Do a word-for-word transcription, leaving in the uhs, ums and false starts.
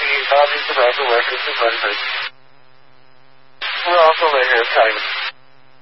the obvious about the records of records. We're also later time.